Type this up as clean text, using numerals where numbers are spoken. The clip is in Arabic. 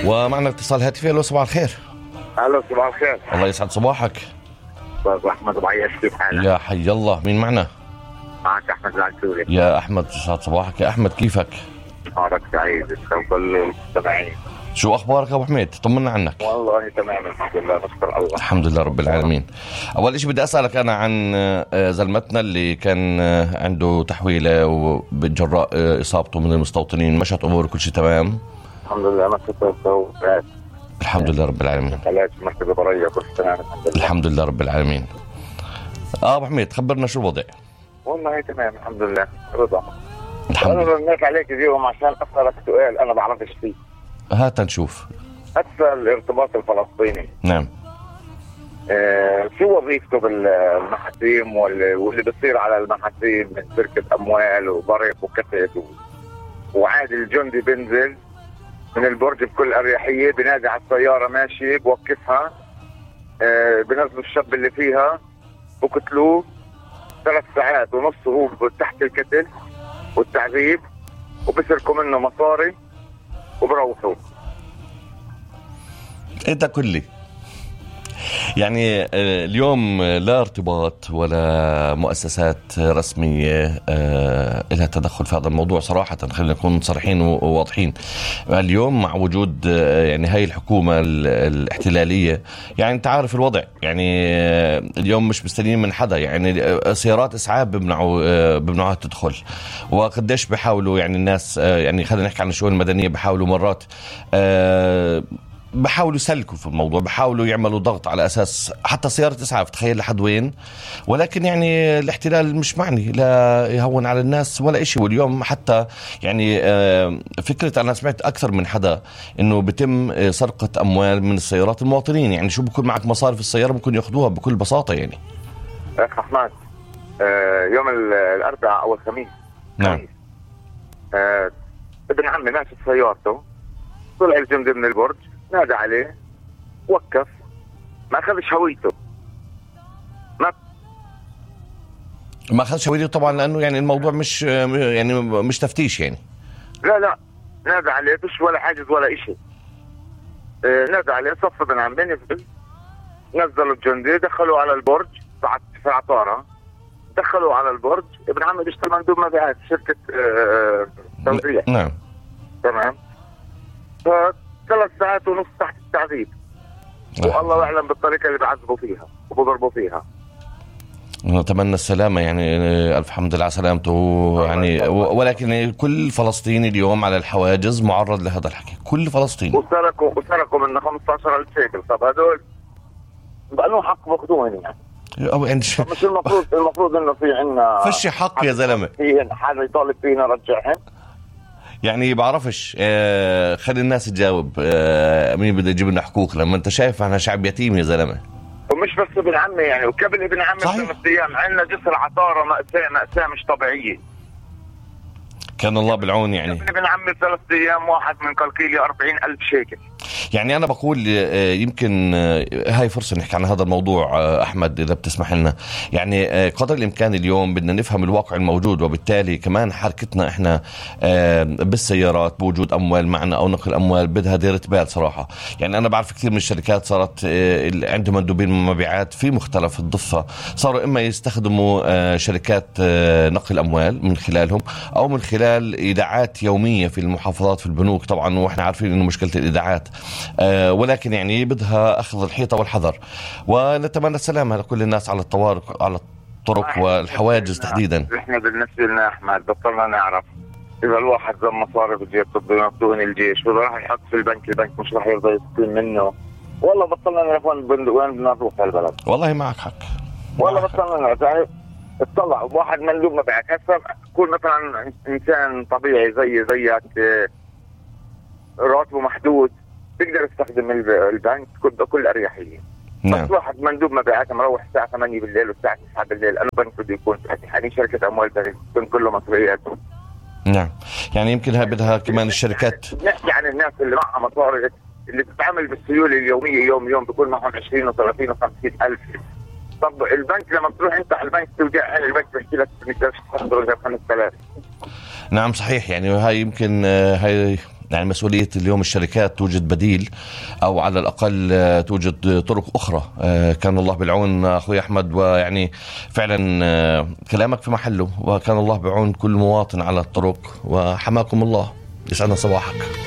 ومعنا اتصال هاتفي. الو صباح الخير. الو صباح الخير. الله يسعد صباحك. استاذ احمد بعيش، كيف حالك؟ يا حي الله، مين معنا؟ معك احمد العسوري. يا احمد يسعد صباحك يا احمد، كيفك؟ نهارك سعيد وكل المستمعين. شو اخبارك يا ابو حميد؟ طمنا عنك. والله تمام الحمد لله، نشكر الله. الحمد لله رب العالمين. اول شيء بدي اسالك انا عن زلمتنا اللي كان عنده تحويله وبجراء اصابته من المستوطنين، مشت امور كل شيء تمام؟ الحمد لله، ما كنت الحمد لله رب العالمين. علاج مركز بريه كل تمام الحمد لله. الحمد لله رب العالمين. ابو حميد خبرنا شو الوضع؟ والله تمام الحمد لله، رضا. الحمد انا لله. رنيت عليك اليوم عشان اسالك سؤال انا بعرفش فيه. هات نشوف. هسه الارتباط الفلسطيني، نعم. شو وظيفته بالمحاكم واللي بيصير على المحاكم من شركة أموال وبرق وكتب وعادي الجندي بينزل من البرج بكل أريحية، بنادي على السيارة ماشي بوقفها، بنزلوا الشاب اللي فيها بقتلوه 3 ساعات ونص هو تحت الكتل والتعذيب، وبسرقوا منه مصاري وبروحوا. انت كلي يعني اليوم لا ارتباط ولا مؤسسات رسمية لها تدخل في هذا الموضوع صراحة، خلينا نكون صريحين وواضحين. اليوم مع وجود يعني هاي الحكومة الاحتلالية، يعني انت عارف الوضع، يعني اليوم مش مستنيين من حدا، يعني سيارات اسعاف بمنعوها تدخل، وقديش بحاولوا يعني الناس، يعني خلينا نحكي عن الشؤون المدنية، بحاولوا مرات بحاولوا يسلكوا في الموضوع، بحاولوا يعملوا ضغط على أساس حتى سيارة إسعاف، تخيل لحد وين. ولكن يعني الاحتلال مش معني لا يهون على الناس ولا إشي. واليوم حتى يعني فكرة، أنا سمعت أكثر من حدا إنه بتم سرقة أموال من السيارات المواطنين، يعني شو بكون معك مصاري في السيارة ممكن يأخذوها بكل بساطة يعني. أخ أحمد، يوم الأربعاء أو الخميس. نعم. ابن عمي ماشي بسيارته، طلع الجندي من البرج، نادى عليه، وقف، ما أخذش هويته، ما أخذش هويته طبعا، لأنه يعني الموضوع مش يعني مش تفتيش يعني. لا نادى عليه، مش ولا حاجز ولا إشي. نادى عليه، صف ابن عمي نزل، نزلوا الجندي، دخلوا على البرج في عطارة، دخلوا على البرج. ابن عمي بيشتغل مندوب مبيعات شركة توزيع. نعم. تمام. 3 ساعات ونص تحت التعذيب، والله أعلم بالطريقة اللي بعذبوا فيها وبضربوا فيها. نتمنى السلامة، يعني ألف حمد لله على سلامته يعني. ولكن كل فلسطيني اليوم على الحواجز معرض لهذا الحكي، كل فلسطيني. وسرقوا من 15,000 شيكل. طب هدول بقى حق باخذوهم يعني. أو يعني مش المفروض إنه في عنا فش حق يا زلمة، في حدا يطالب فينا رجعهم يعني بعرفش. خلي الناس تجاوب. مين بده يجيب لنا حقوق لما انت شايف احنا شعب يتيم يا زلمه؟ ومش بس ابن عمي يعني، وقبل ابن عمي ب5 ايام عندنا جسر عطاره، مأساة مش طبيعيه. كان الله بالعون يعني. ابن عمي 3 ايام واحد من قلقيلي 40,000 شيكل. يعني أنا بقول يمكن هاي فرصة نحكي عن هذا الموضوع أحمد إذا بتسمح لنا. يعني قدر الإمكان اليوم بدنا نفهم الواقع الموجود، وبالتالي كمان حركتنا إحنا بالسيارات بوجود أموال معنا أو نقل أموال بدها ديرة بال صراحة. يعني أنا بعرف كثير من الشركات صارت عندهم مندوبين مبيعات في مختلف الضفة، صاروا إما يستخدموا شركات نقل أموال من خلالهم، أو من خلال إيداعات يومية في المحافظات في البنوك طبعا، وإحنا عارفين إنه مشكلة الإيداعات، ولكن يعني بدها أخذ الحيطة والحذر. ونتمنى السلامة لكل الناس على الطوارق، على الطرق والحواجز تحديدا. إحنا بالنسبة لنا أحمد بطلنا نعرف إذا الواحد زم مصاري بجيب بدون الجيش وإذا راح يحط في البنك مش راح يرضى يستلم منه. والله بطلنا نعرف وين بدنا نروح هالبلد. والله معك حق، والله بطلنا نعرف. يعني اطلع واحد مندوب مبيعات، هسه كون مثلا إنسان طبيعي زيك راتبه محدود بيقدر يستخدم البنك بكل أريحية. نعم. بس واحد مندوب مبيعات مروح الساعة 8 بالليل والساعة 9 بالليل، أنا بنك بده يكون فاتح، يعني شركة أموال تكون كله مسؤولياته. نعم. يعني يمكن هاي بدها كمان الشركات. نحكي عن الناس اللي معها مصاري، اللي تتعامل بالسيولة اليومية يوم بيكون معهم 20 و30 و50 ألف. طب البنك لما تروح أنت على البنك توجع عين البنك بيحكي لك بدك تحضر غير 5000. نعم صحيح. يعني هاي يمكن هاي يعني مسؤولية اليوم الشركات توجد بديل، أو على الأقل توجد طرق أخرى. كان الله بالعون أخوي أحمد، ويعني فعلا كلامك في محله، وكان الله بعون كل مواطن على الطرق، وحماكم الله. يسعدنا صباحك.